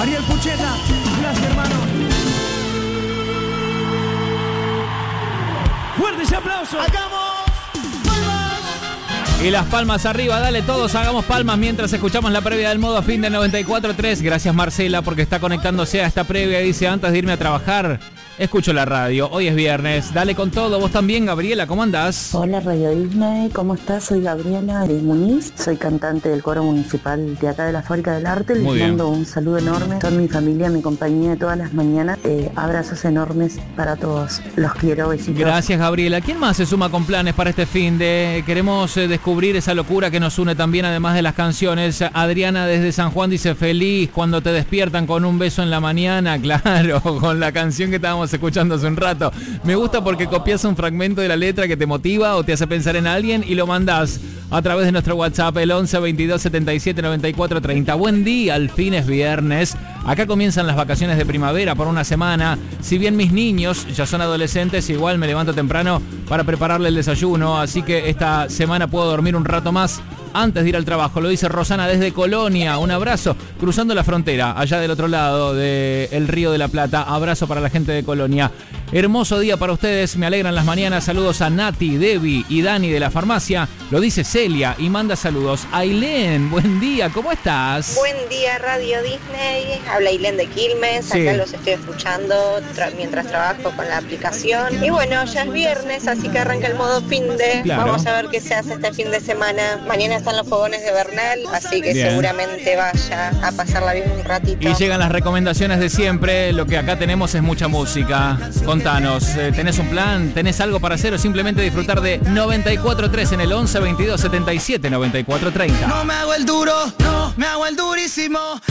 Ariel Pucheta, gracias, hermano. Fuerte ese aplauso. ¡Hagamos palmas! Y las palmas arriba, dale, todos hagamos palmas mientras escuchamos la previa del modo fin de 94.3. Gracias Marcela porque está conectándose a esta previa y dice, antes de irme a trabajar, escucho la radio. Hoy es viernes, dale con todo. Vos también, Gabriela, ¿cómo andás? Hola Radio Disney, ¿cómo estás? Soy Gabriela de Muniz, soy cantante del coro municipal de acá de la Fábrica del Arte. Les mando un saludo enorme. Son mi familia, mi compañía de todas las mañanas. Abrazos enormes para todos. Los quiero, besitos. Gracias, Gabriela. ¿Quién más se suma con planes para este fin de? Queremos descubrir esa locura que nos une también, además de las canciones. Adriana desde San Juan dice, feliz cuando te despiertan con un beso en la mañana. Claro, con la canción que estábamos escuchando hace un rato. Me gusta porque copias un fragmento de la letra que te motiva o te hace pensar en alguien y lo mandás a través de nuestro WhatsApp, el 11 22 77 94 30. Buen día, al fin es viernes. Acá comienzan las vacaciones de primavera por una semana. Si bien mis niños ya son adolescentes, igual me levanto temprano para prepararle el desayuno, así que esta semana puedo dormir un rato más antes de ir al trabajo. Lo dice Rosana desde Colonia. Un abrazo, cruzando la frontera, allá del otro lado del Río de la Plata. Abrazo para la gente de Colonia. Hermoso día para ustedes, me alegran las mañanas. Saludos a Nati, Debbie y Dani de la farmacia. Lo dice Celia y manda saludos. Ailén, buen día, ¿cómo estás? Buen día, Radio Disney. Habla Ailén de Quilmes. Sí. Acá los estoy escuchando mientras trabajo con la aplicación. Y bueno, ya es viernes, así que arranca el modo fin de. Claro. Vamos a ver qué se hace este fin de semana. Mañana están los fogones de Bernal, así que Bien. seguramente vaya a pasarla bien un ratito. Y llegan las recomendaciones de siempre. Lo que acá tenemos es mucha música. Contanos, ¿tenés un plan? ¿Tenés algo para hacer o simplemente disfrutar de 94.3 en el 11 22 77 94 30? No me hago el duro, no me hago el durísimo.